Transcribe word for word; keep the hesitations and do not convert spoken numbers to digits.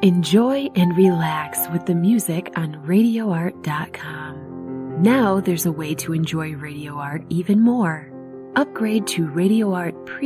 Enjoy and relax with the music on radio art dot com. Now there's a way to enjoy Radio Art even more. Upgrade to Radio Art Premium